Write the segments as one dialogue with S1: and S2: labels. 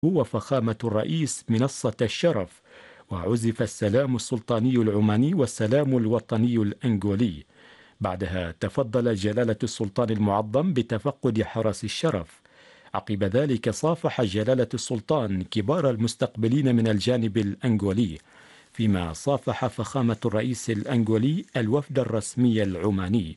S1: وفخامة الرئيس منصة الشرف، وعزف السلام السلطاني العماني والسلام الوطني الأنغولي. بعدها تفضل جلالة السلطان المعظم بتفقد حرس الشرف. عقب ذلك صافح جلالة السلطان كبار المستقبلين من الجانب الأنغولي، فيما صافح فخامة الرئيس الأنغولي الوفد الرسمي العماني.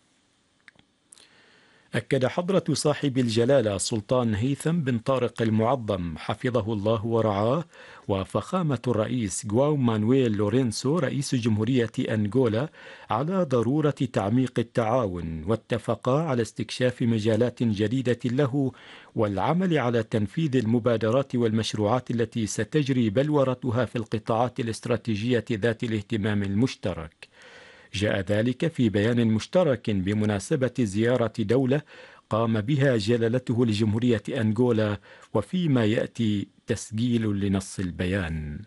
S1: أكد حضرة صاحب الجلالة السلطان هيثم بن طارق المعظم حفظه الله ورعاه وفخامة الرئيس جواو مانويل لورينسو رئيس جمهورية أنغولا على ضرورة تعميق التعاون، واتفقا على استكشاف مجالات جديدة له والعمل على تنفيذ المبادرات والمشروعات التي ستجري بلورتها في القطاعات الاستراتيجية ذات الاهتمام المشترك. جاء ذلك في بيان مشترك بمناسبة زيارة دولة قام بها جلالته لجمهورية أنغولا، وفيما يأتي تسجيل لنص البيان.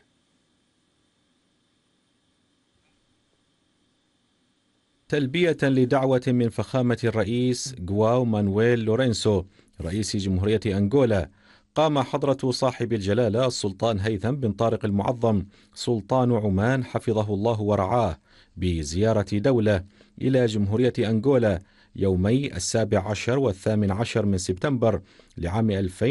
S2: تلبية لدعوة من فخامة الرئيس جواو مانويل لورينسو رئيس جمهورية أنغولا، قام حضرة صاحب الجلالة السلطان هيثم بن طارق المعظم سلطان عمان حفظه الله ورعاه بزيارة دولة إلى جمهورية أنغولا يومي 17 و18 من سبتمبر لعام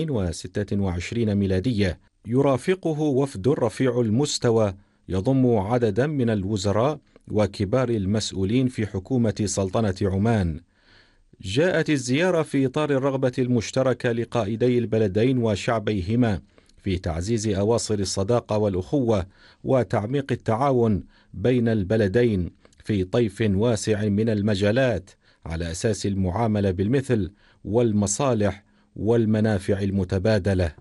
S2: 2026 ميلادية، يرافقه وفد رفيع المستوى يضم عددا من الوزراء وكبار المسؤولين في حكومة سلطنة عمان. جاءت الزيارة في إطار الرغبة المشتركة لقائدي البلدين وشعبيهما في تعزيز أواصر الصداقة والأخوة وتعميق التعاون بين البلدين في طيف واسع من المجالات على أساس المعاملة بالمثل والمصالح والمنافع المتبادلة.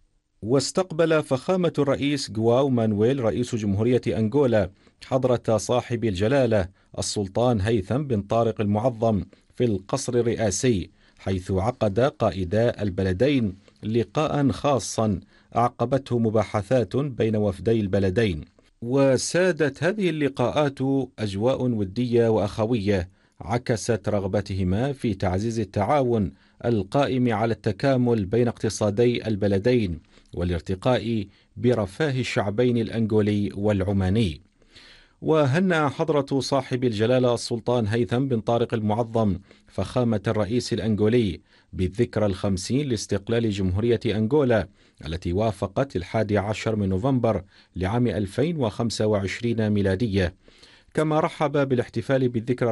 S2: واستقبل فخامة الرئيس جواو مانويل رئيس جمهورية أنغولا حضرة صاحب الجلالة السلطان هيثم بن طارق المعظم في القصر الرئاسي، حيث عقد قائدا البلدين لقاء خاصا أعقبته مباحثات بين وفدي البلدين. وسادت هذه اللقاءات أجواء ودية وأخوية عكست رغبتهما في تعزيز التعاون القائم على التكامل بين اقتصادي البلدين والارتقاء برفاه الشعبين الأنغولي والعماني. وهنأ حضرة صاحب الجلالة السلطان هيثم بن طارق المعظم فخامة الرئيس الأنغولي بالذكرى 50 لاستقلال جمهورية أنغولا التي وافقت 11 من نوفمبر لعام 2025 ميلادية، كما رحب بالاحتفال بالذكرى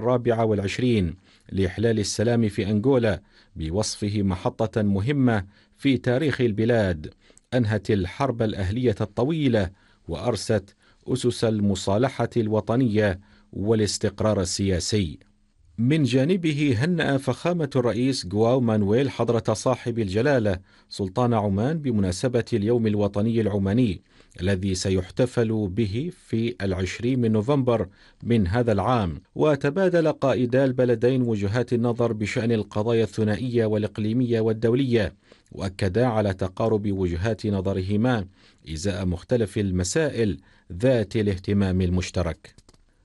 S2: 24 لإحلال السلام في أنغولا بوصفه محطة مهمة في تاريخ البلاد أنهت الحرب الأهلية الطويلة وأرست أسس المصالحة الوطنية والاستقرار السياسي. من جانبه هنأ فخامة الرئيس جواو مانويل حضرة صاحب الجلالة سلطان عمان بمناسبة اليوم الوطني العماني الذي سيحتفل به في 20 من نوفمبر من هذا العام، وتبادل قائدا البلدين وجهات النظر بشأن القضايا الثنائية والإقليمية والدولية، وأكدا على تقارب وجهات نظرهما إزاء مختلف المسائل ذات الاهتمام المشترك.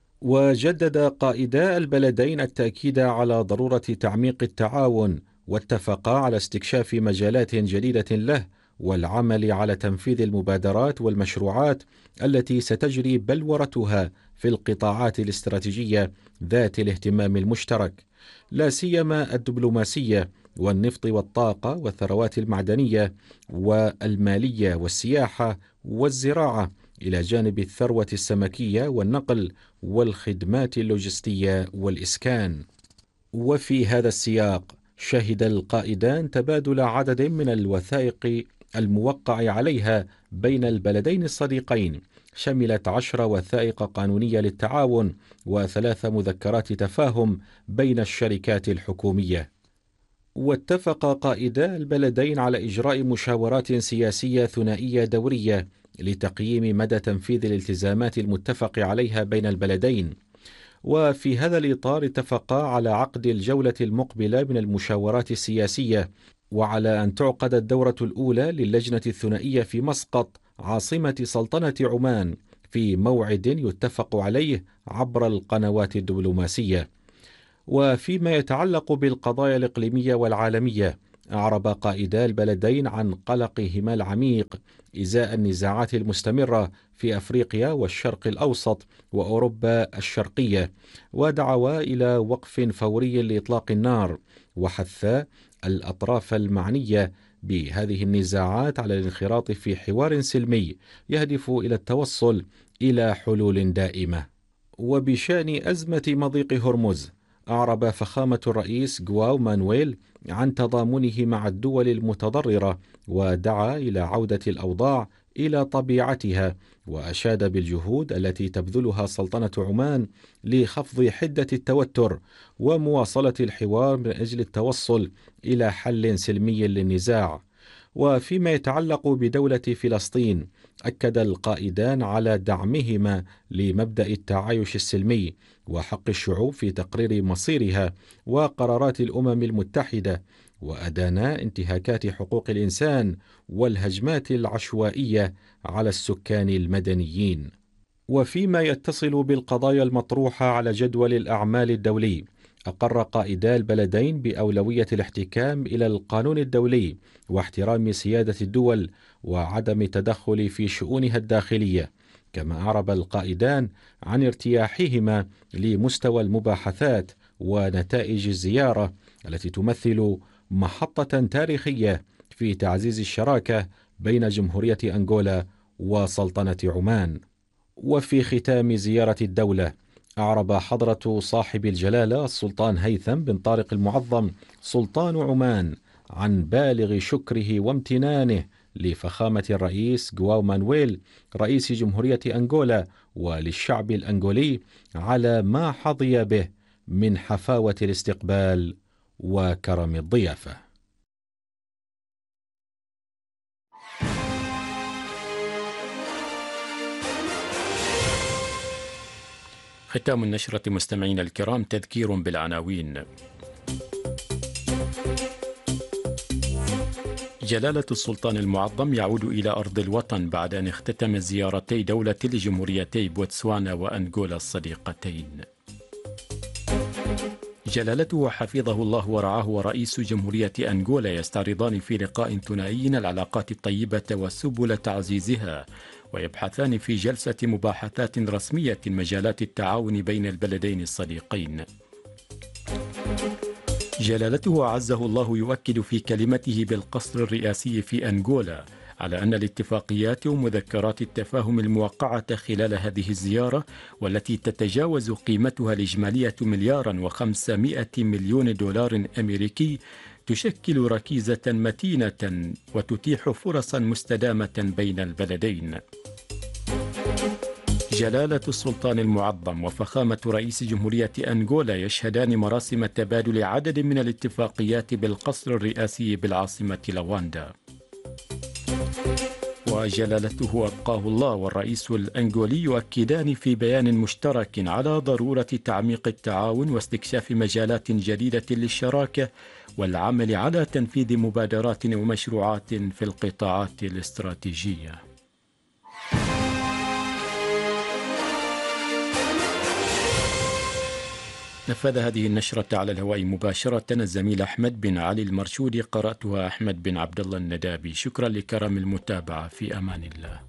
S2: وجدد قائدا البلدين التأكيد على ضرورة تعميق التعاون، واتفقا على استكشاف مجالات جديدة له والعمل على تنفيذ المبادرات والمشروعات التي ستجري بلورتها في القطاعات الاستراتيجية ذات الاهتمام المشترك، لا سيما الدبلوماسية والنفط والطاقة والثروات المعدنية والمالية والسياحة والزراعة، إلى جانب الثروة السمكية والنقل والخدمات اللوجستية والإسكان. وفي هذا السياق شهد القائدان تبادل عدد من الوثائق الموقع عليها بين البلدين الصديقين، شملت 10 وثائق قانونية للتعاون و3 مذكرات تفاهم بين الشركات الحكومية. واتفق قائدا البلدين على إجراء مشاورات سياسية ثنائية دورية لتقييم مدى تنفيذ الالتزامات المتفق عليها بين البلدين. وفي هذا الإطار اتفقا على عقد الجولة المقبلة من المشاورات السياسية، وعلى أن تعقد الدورة الأولى للجنة الثنائية في مسقط عاصمة سلطنة عمان في موعد يتفق عليه عبر القنوات الدبلوماسية. وفيما يتعلق بالقضايا الإقليمية والعالمية، أعرب قائدا البلدين عن قلقهما العميق إزاء النزاعات المستمرة في أفريقيا والشرق الأوسط وأوروبا الشرقية، ودعوا إلى وقف فوري لإطلاق النار، وحث الأطراف المعنية بهذه النزاعات على الانخراط في حوار سلمي يهدف إلى التوصل إلى حلول دائمة. وبشأن أزمة مضيق هرمز، أعرب فخامة الرئيس جواو مانويل عن تضامنه مع الدول المتضررة، ودعا إلى عودة الأوضاع إلى طبيعتها، وأشاد بالجهود التي تبذلها سلطنة عمان لخفض حدة التوتر ومواصلة الحوار من أجل التوصل إلى حل سلمي للنزاع. وفيما يتعلق بدولة فلسطين، أكد القائدان على دعمهما لمبدأ التعايش السلمي وحق الشعوب في تقرير مصيرها وقرارات الأمم المتحدة، وأدانا انتهاكات حقوق الإنسان والهجمات العشوائية على السكان المدنيين. وفيما يتصل بالقضايا المطروحة على جدول الأعمال الدولي، أقر قائدا البلدين بأولوية الاحتكام إلى القانون الدولي واحترام سيادة الدول وعدم التدخل في شؤونها الداخلية، كما أعرب القائدان عن ارتياحهما لمستوى المباحثات ونتائج الزيارة التي تمثل محطة تاريخية في تعزيز الشراكة بين جمهورية أنغولا وسلطنة عمان. وفي ختام زيارة الدولة، أعرب حضرة صاحب الجلالة السلطان هيثم بن طارق المعظم سلطان عمان عن بالغ شكره وامتنانه لفخامة الرئيس جواو مانويل رئيس جمهورية أنغولا وللشعب الأنغولي على ما حظي به من حفاوة الاستقبال وكرم الضيافة.
S1: ختام النشرة مستمعين الكرام، تذكير بالعناوين. جلالة السلطان المعظم يعود إلى أرض الوطن بعد أن اختتم زيارتي دولة لجمهوريتي بوتسوانا وأنغولا الصديقتين. جلالته حفظه الله ورعاه ورئيس جمهورية أنغولا يستعرضان في لقاء ثنائي العلاقات الطيبة وسبل تعزيزها، ويبحثان في جلسة مباحثات رسمية مجالات التعاون بين البلدين الصديقين. جلالته أعزه الله يؤكد في كلمته بالقصر الرئاسي في أنغولا على أن الاتفاقيات ومذكرات التفاهم الموقعة خلال هذه الزيارة، والتي تتجاوز قيمتها الإجمالية $250 مليون أمريكي، تشكل ركيزة متينة وتتيح فرصا مستدامة بين البلدين. جلالة السلطان المعظم وفخامة رئيس جمهورية أنغولا يشهدان مراسم تبادل عدد من الاتفاقيات بالقصر الرئاسي بالعاصمة لواندا. وجلالته أبقاه الله والرئيس الأنغولي يؤكدان في بيان مشترك على ضرورة تعميق التعاون واستكشاف مجالات جديدة للشراكة والعمل على تنفيذ مبادرات ومشروعات في القطاعات الاستراتيجية. نفذ هذه النشرة على الهواء مباشرة الزميل أحمد بن علي المرشودي، قرأتها أحمد بن عبد الله الندابي. شكرا لكرم المتابعة، في أمان الله.